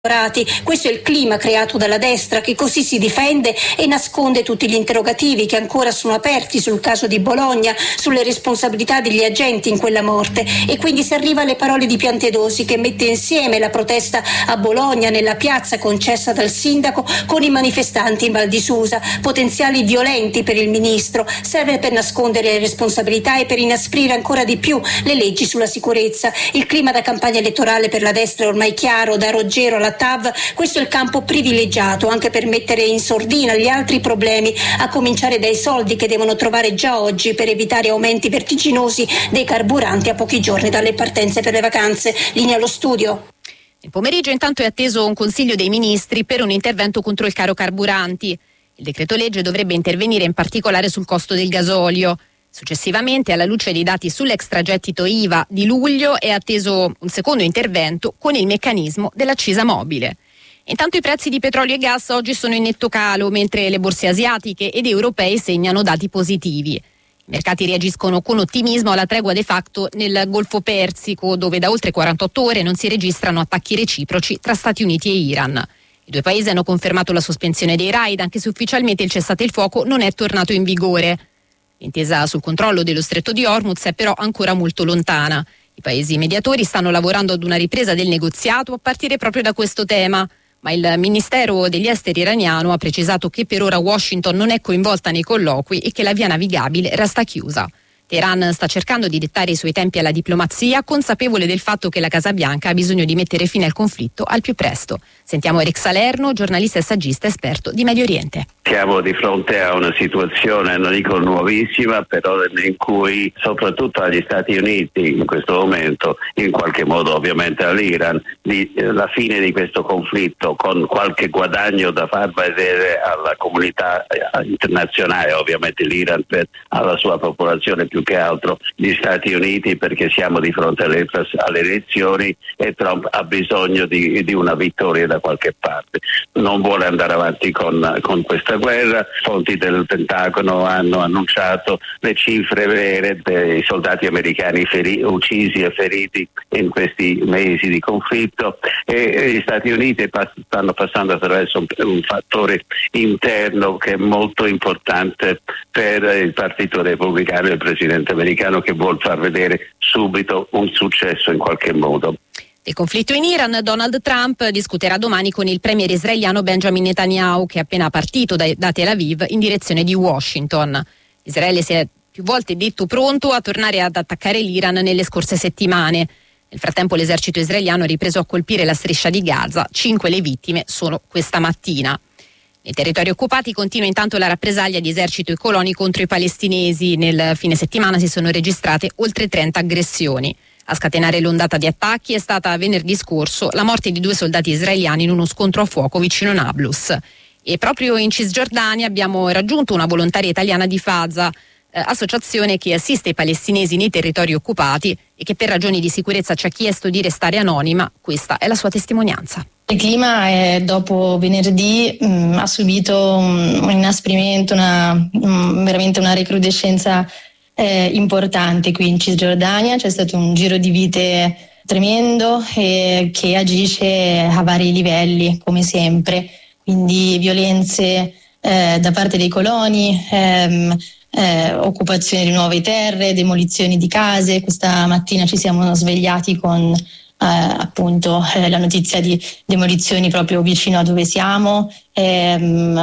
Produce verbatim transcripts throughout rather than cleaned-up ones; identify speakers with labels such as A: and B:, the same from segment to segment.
A: Questo è il clima creato dalla destra, che così si difende e nasconde tutti gli interrogativi che ancora sono aperti sul caso di Bologna, sulle responsabilità degli agenti in quella morte, e quindi si arriva alle parole di Piantedosi, che mette insieme la protesta a Bologna nella piazza concessa dal sindaco con i manifestanti in Val di Susa, potenziali violenti per il ministro. Serve per nascondere le responsabilità e per inasprire ancora di più le leggi sulla sicurezza. Il clima da campagna elettorale per la destra è ormai chiaro, da Roggero alla T A V. Questo è il campo privilegiato anche per mettere in sordina gli altri problemi, a cominciare dai soldi che devono trovare già oggi per evitare aumenti vertiginosi dei carburanti a pochi giorni dalle partenze per le vacanze. Linea allo studio.
B: Nel pomeriggio intanto è atteso un consiglio dei ministri per un intervento contro il caro carburanti. Il decreto legge dovrebbe intervenire in particolare sul costo del gasolio. Successivamente, alla luce dei dati sull'extragettito I V A di luglio, è atteso un secondo intervento con il meccanismo dell'accisa mobile. Intanto i prezzi di petrolio e gas oggi sono in netto calo, mentre le borse asiatiche ed europee segnano dati positivi. I mercati reagiscono con ottimismo alla tregua de facto nel Golfo Persico, dove da oltre quarantotto ore non si registrano attacchi reciproci tra Stati Uniti e Iran. I due paesi hanno confermato la sospensione dei raid, anche se ufficialmente il cessate il fuoco non è tornato in vigore. L'intesa sul controllo dello stretto di Hormuz è però ancora molto lontana. I paesi mediatori stanno lavorando ad una ripresa del negoziato a partire proprio da questo tema, ma il Ministero degli Esteri iraniano ha precisato che per ora Washington non è coinvolta nei colloqui e che la via navigabile resta chiusa. Teheran sta cercando di dettare i suoi tempi alla diplomazia, consapevole del fatto che la Casa Bianca ha bisogno di mettere fine al conflitto al più presto. Sentiamo Eric Salerno, giornalista e saggista esperto di Medio Oriente.
C: Siamo di fronte a una situazione, non dico nuovissima, però in cui soprattutto agli Stati Uniti in questo momento, in qualche modo ovviamente all'Iran, di, eh, la fine di questo conflitto con qualche guadagno da far vedere alla comunità eh, internazionale, ovviamente l'Iran per, alla sua popolazione, più che altro gli Stati Uniti, perché siamo di fronte alle, alle elezioni e Trump ha bisogno di, di una vittoria da qualche parte. Non vuole andare avanti con, con questa guerra. Fonti del Pentagono hanno annunciato le cifre vere dei soldati americani feri, uccisi e feriti in questi mesi di conflitto, e gli Stati Uniti pass- stanno passando attraverso un, un fattore interno che è molto importante per il Partito Repubblicano e il presidente americano, che vuol far vedere subito un successo in qualche modo.
B: Del conflitto in Iran, Donald Trump discuterà domani con il premier israeliano Benjamin Netanyahu, che è appena partito da, da Tel Aviv in direzione di Washington. Israele si è più volte detto pronto a tornare ad attaccare l'Iran nelle scorse settimane. Nel frattempo l'esercito israeliano ha ripreso a colpire la striscia di Gaza. Cinque le vittime sono questa mattina. Nei territori occupati continua intanto la rappresaglia di esercito e coloni contro i palestinesi. Nel fine settimana si sono registrate oltre trenta aggressioni. A scatenare l'ondata di attacchi è stata venerdì scorso la morte di due soldati israeliani in uno scontro a fuoco vicino Nablus. E proprio in Cisgiordania abbiamo raggiunto una volontaria italiana di Faza, eh, associazione che assiste i palestinesi nei territori occupati e che per ragioni di sicurezza ci ha chiesto di restare anonima. Questa è la sua testimonianza.
D: Il clima è, dopo venerdì mh, ha subito un, un inasprimento, una, mh, veramente una recrudescenza eh, importante qui in Cisgiordania. C'è stato un giro di vite tremendo eh, che agisce a vari livelli, come sempre, quindi violenze eh, da parte dei coloni, ehm, eh, occupazione di nuove terre, demolizioni di case. Questa mattina ci siamo svegliati con Eh, appunto eh, la notizia di demolizioni proprio vicino a dove siamo, ehm,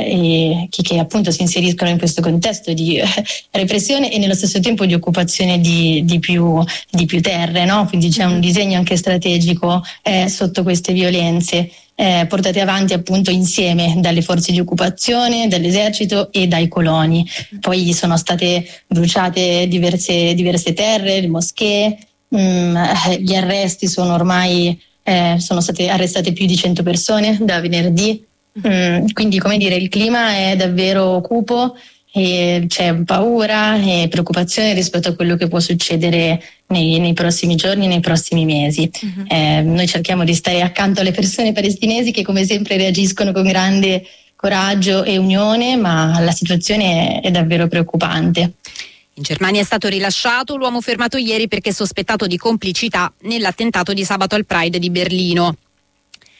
D: e che, che appunto si inseriscono in questo contesto di eh, repressione e nello stesso tempo di occupazione di, di, più, di più terre, no? Quindi c'è un disegno anche strategico eh, sotto queste violenze eh, portate avanti appunto insieme dalle forze di occupazione, dall'esercito e dai coloni. Poi sono state bruciate diverse, diverse terre, le moschee. Mm, gli arresti sono ormai eh, sono state arrestate più di cento persone da venerdì, mm, quindi come dire il clima è davvero cupo e c'è paura e preoccupazione rispetto a quello che può succedere nei, nei prossimi giorni, nei prossimi mesi. Uh-huh. Eh, noi cerchiamo di stare accanto alle persone palestinesi che come sempre reagiscono con grande coraggio e unione, ma la situazione è, è davvero preoccupante.
B: In Germania è stato rilasciato l'uomo fermato ieri perché sospettato di complicità nell'attentato di sabato al Pride di Berlino.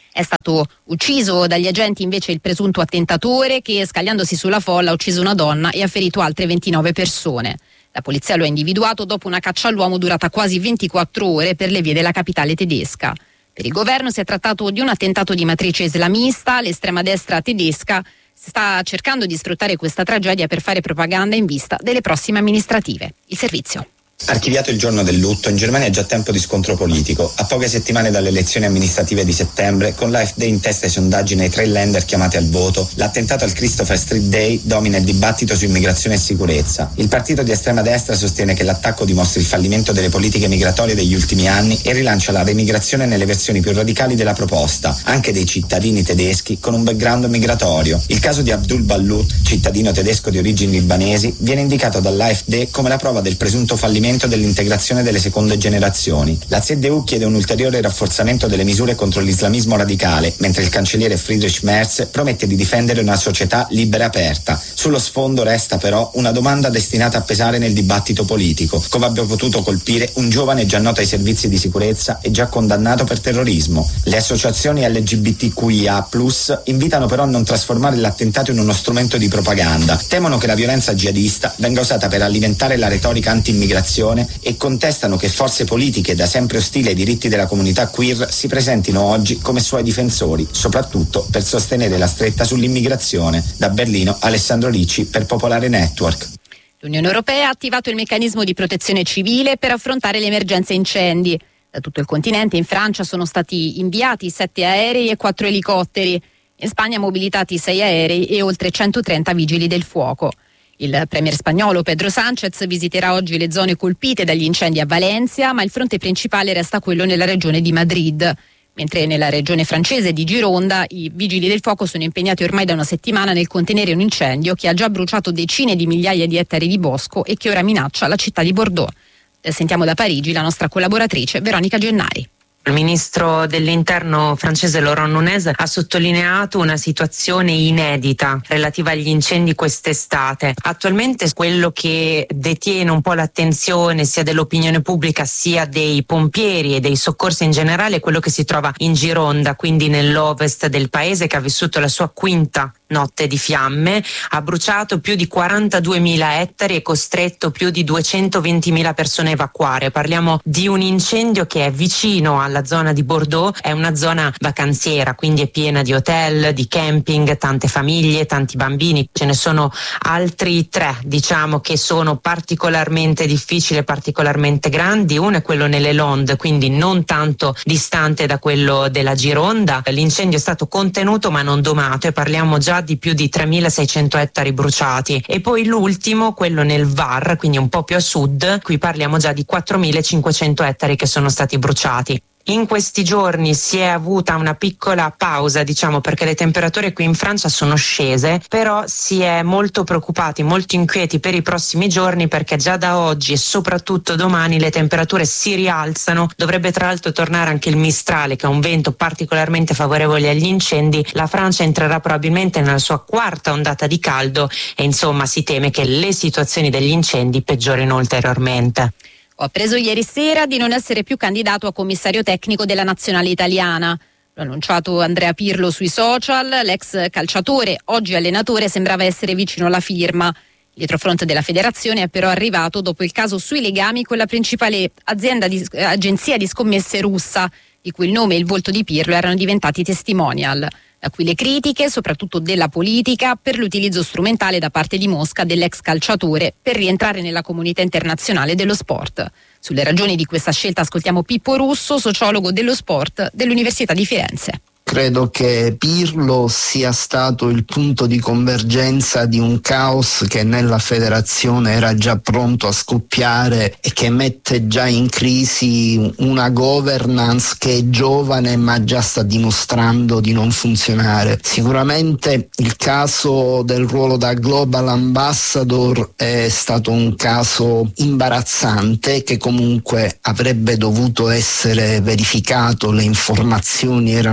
B: È stato ucciso dagli agenti invece il presunto attentatore che, scagliandosi sulla folla, ha ucciso una donna e ha ferito altre ventinove persone. La polizia lo ha individuato dopo una caccia all'uomo durata quasi ventiquattro ore per le vie della capitale tedesca. Per il governo si è trattato di un attentato di matrice islamista. L'estrema destra tedesca sta cercando di sfruttare questa tragedia per fare propaganda in vista delle prossime amministrative. Il servizio.
E: Archiviato il giorno del lutto, in Germania è già tempo di scontro politico. A poche settimane dalle elezioni amministrative di settembre, con l'A F D in testa ai sondaggi nei tre Länder chiamati al voto, l'attentato al Christopher Street Day domina il dibattito su immigrazione e sicurezza. Il partito di estrema destra sostiene che l'attacco dimostri il fallimento delle politiche migratorie degli ultimi anni e rilancia la remigrazione nelle versioni più radicali della proposta, anche dei cittadini tedeschi con un background migratorio. Il caso di Abdul Ballout, cittadino tedesco di origini libanesi, viene indicato dall'A F D come la prova del presunto fallimento dell'integrazione delle seconde generazioni. La C D U chiede un ulteriore rafforzamento delle misure contro l'islamismo radicale, mentre il cancelliere Friedrich Merz promette di difendere una società libera e aperta. Sullo sfondo resta però una domanda destinata a pesare nel dibattito politico: come abbia potuto colpire un giovane già noto ai servizi di sicurezza e già condannato per terrorismo? Le associazioni L G B T Q I A plus, invitano però a non trasformare l'attentato in uno strumento di propaganda. Temono che la violenza jihadista venga usata per alimentare la retorica anti-immigrazione e contestano che forze politiche da sempre ostili ai diritti della comunità queer si presentino oggi come suoi difensori, soprattutto per sostenere la stretta sull'immigrazione. Da Berlino, Alessandro Ricci per Popolare Network.
B: L'Unione Europea ha attivato il meccanismo di protezione civile per affrontare l'emergenza incendi. Da tutto il continente in Francia sono stati inviati sette aerei e quattro elicotteri. In Spagna mobilitati sei aerei e oltre centotrenta vigili del fuoco. Il premier spagnolo Pedro Sánchez visiterà oggi le zone colpite dagli incendi a Valencia, ma il fronte principale resta quello nella regione di Madrid. Mentre nella regione francese di Gironda i vigili del fuoco sono impegnati ormai da una settimana nel contenere un incendio che ha già bruciato decine di migliaia di ettari di bosco e che ora minaccia la città di Bordeaux. Sentiamo da Parigi la nostra collaboratrice Veronica Gennari.
F: Il ministro dell'interno francese Laurent Nunez ha sottolineato una situazione inedita relativa agli incendi quest'estate. Attualmente quello che detiene un po' l'attenzione sia dell'opinione pubblica sia dei pompieri e dei soccorsi in generale è quello che si trova in Gironda, quindi nell'ovest del paese, che ha vissuto la sua quinta notte di fiamme, ha bruciato più di quarantaduemila ettari e costretto più di duecentoventimila persone a evacuare. Parliamo di un incendio che è vicino alla zona di Bordeaux, è una zona vacanziera, quindi è piena di hotel, di camping, tante famiglie, tanti bambini. Ce ne sono altri tre, diciamo, che sono particolarmente difficili e particolarmente grandi. Uno è quello nelle Landes, quindi non tanto distante da quello della Gironda. L'incendio è stato contenuto ma non domato e parliamo già di più di tremilaseicento ettari bruciati. E poi l'ultimo, quello nel Var, quindi un po' più a sud, qui parliamo già di quattromilacinquecento ettari che sono stati bruciati. In questi giorni si è avuta una piccola pausa, diciamo, perché le temperature qui in Francia sono scese, però si è molto preoccupati, molto inquieti per i prossimi giorni, perché già da oggi e soprattutto domani le temperature si rialzano. Dovrebbe tra l'altro tornare anche il Mistral, che è un vento particolarmente favorevole agli incendi. La Francia entrerà probabilmente nella sua quarta ondata di caldo e insomma si teme che le situazioni degli incendi peggiorino ulteriormente.
B: Ho appreso ieri sera di non essere più candidato a commissario tecnico della nazionale italiana. L'ha annunciato Andrea Pirlo sui social. L'ex calciatore, oggi allenatore, sembrava essere vicino alla firma. Il dietrofront della federazione è però arrivato dopo il caso sui legami con la principale azienda di, agenzia di scommesse russa, di cui il nome e il volto di Pirlo erano diventati testimonial. Da qui le critiche, soprattutto della politica, per l'utilizzo strumentale da parte di Mosca dell'ex calciatore per rientrare nella comunità internazionale dello sport. Sulle ragioni di questa scelta ascoltiamo Pippo Russo, sociologo dello sport dell'Università di Firenze.
G: Credo che Pirlo sia stato il punto di convergenza di un caos che nella federazione era già pronto a scoppiare e che mette già in crisi una governance che è giovane ma già sta dimostrando di non funzionare. Sicuramente il caso del ruolo da Global Ambassador è stato un caso imbarazzante che comunque avrebbe dovuto essere verificato, le informazioni erano disponibili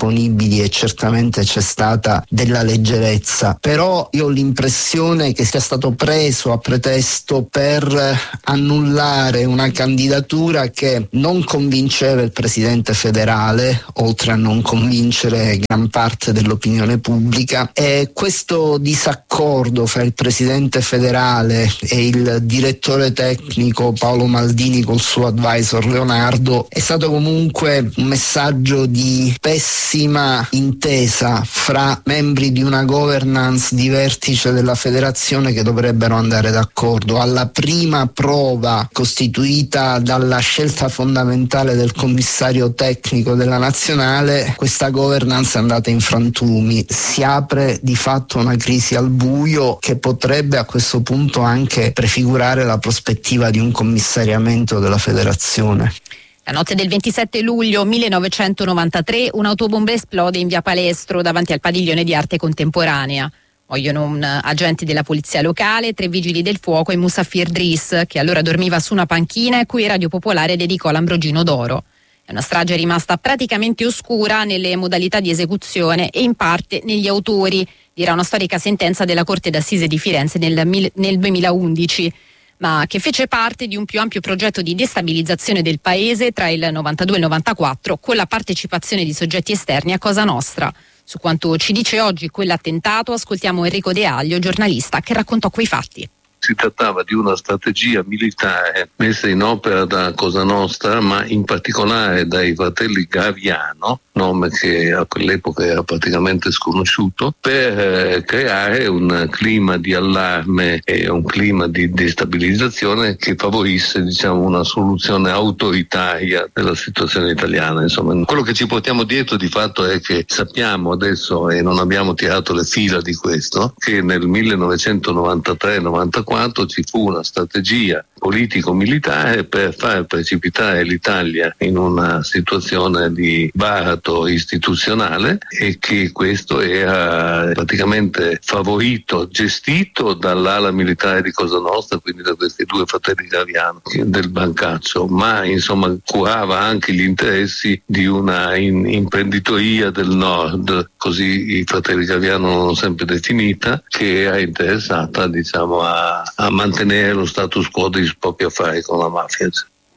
G: disponibili e certamente c'è stata della leggerezza, però io ho l'impressione che sia stato preso a pretesto per annullare una candidatura che non convinceva il presidente federale, oltre a non convincere gran parte dell'opinione pubblica, e questo disaccordo fra il presidente federale e il direttore tecnico Paolo Maldini col suo advisor Leonardo è stato comunque un messaggio di pessima intesa fra membri di una governance di vertice della federazione che dovrebbero andare d'accordo. Alla prima prova costituita dalla scelta fondamentale del commissario tecnico della nazionale, questa governance è andata in frantumi. Si apre di fatto una crisi al buio che potrebbe a questo punto anche prefigurare la prospettiva di un commissariamento della federazione.
B: La notte del ventisette luglio millenovecentonovantatré un'autobomba esplode in via Palestro davanti al padiglione di arte contemporanea. Muoiono un agente della polizia locale, tre vigili del fuoco e Musafir Driss, che allora dormiva su una panchina e cui Radio Popolare dedicò l'Ambrogino d'Oro. È una strage rimasta praticamente oscura nelle modalità di esecuzione e in parte negli autori, dirà una storica sentenza della Corte d'Assise di Firenze nel, nel duemilaundici, ma che fece parte di un più ampio progetto di destabilizzazione del paese tra il novantadue e il novantaquattro con la partecipazione di soggetti esterni a Cosa Nostra. Su quanto ci dice oggi quell'attentato ascoltiamo Enrico De Aglio, giornalista, che raccontò quei fatti.
H: Si trattava di una strategia militare messa in opera da Cosa Nostra, ma in particolare dai fratelli Graviano, nome che a quell'epoca era praticamente sconosciuto, per eh, creare un clima di allarme e un clima di destabilizzazione che favorisse, diciamo, una soluzione autoritaria della situazione italiana. Insomma, quello che ci portiamo dietro di fatto è che sappiamo adesso, e non abbiamo tirato le fila di questo, che nel millenovecentonovantatré novantaquattro ci fu una strategia politico-militare per far precipitare l'Italia in una situazione di baratro istituzionale, e che questo era praticamente favorito, gestito dall'ala militare di Cosa Nostra, quindi da questi due fratelli Graviano del bancaccio, ma insomma curava anche gli interessi di una in, imprenditoria del nord, così i fratelli Graviano l'hanno sempre definita, che era interessata, diciamo, a, a mantenere lo status quo dei propri affari con la mafia.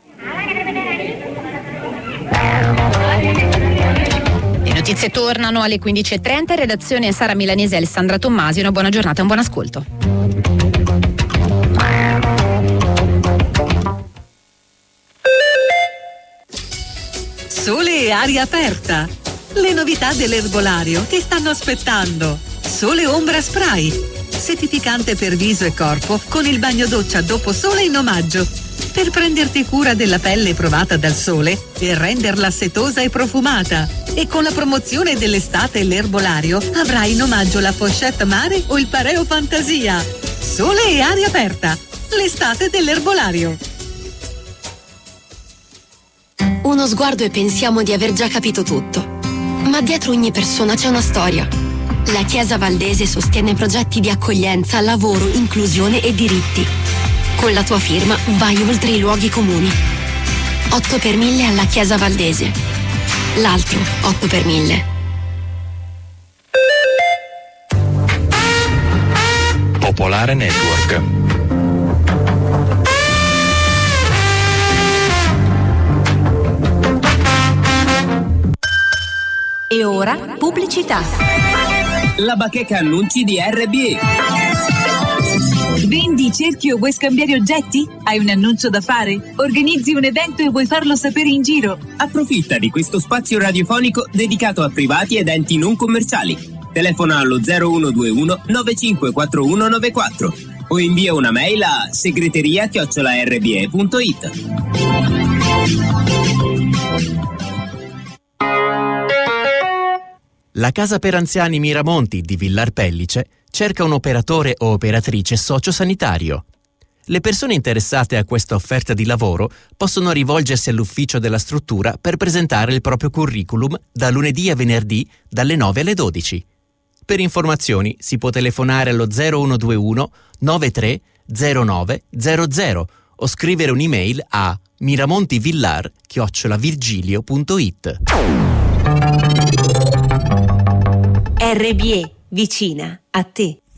B: Le notizie tornano alle quindici e trenta, redazione Sara Milanese e Alessandra Tommasi. Una buona giornata e un buon ascolto.
I: Sole e aria aperta. Le novità dell'erbolario ti stanno aspettando. Sole Ombra Spray, settificante per viso e corpo con il bagno doccia dopo sole in omaggio, per prenderti cura della pelle provata dal sole e renderla setosa e profumata. E con la promozione dell'estate e l'erbolario avrai in omaggio la pochette mare o il pareo fantasia. Sole e aria aperta, l'estate dell'erbolario.
J: Uno sguardo e pensiamo di aver già capito tutto, ma dietro ogni persona c'è una storia. La Chiesa Valdese sostiene progetti di accoglienza, lavoro, inclusione e diritti. Con la tua firma vai oltre i luoghi comuni. otto per mille alla Chiesa Valdese. L'altro otto per mille.
K: Popolare Network.
L: E ora pubblicità.
M: La bacheca annunci di R B E.
N: Vendi, cerchi o vuoi scambiare oggetti? Hai un annuncio da fare? Organizzi un evento e vuoi farlo sapere in giro?
M: Approfitta di questo spazio radiofonico dedicato a privati ed enti non commerciali. Telefona allo zero uno due uno nove cinque quattro uno nove quattro o invia una mail a segreteria chiocciola r b e punto i t.
O: La Casa per Anziani Miramonti di Villar Pellice cerca un operatore o operatrice sociosanitario. Le persone interessate a questa offerta di lavoro possono rivolgersi all'ufficio della struttura per presentare il proprio curriculum da lunedì a venerdì dalle nove alle dodici. Per informazioni si può telefonare allo zero uno due uno nove tre zero nove zero zero o scrivere un'email a miramontivillar chiocciola virgilio punto it.
L: R B E, vicina a te.